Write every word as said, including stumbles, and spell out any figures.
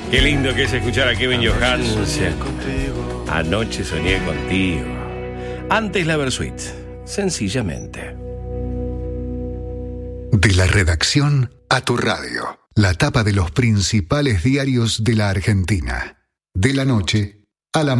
Qué lindo que es escuchar a Kevin Johansen. Anoche soñé contigo. Antes la Versuit, sencillamente. De la redacción a tu radio. La tapa de los principales diarios de la Argentina. De la noche a la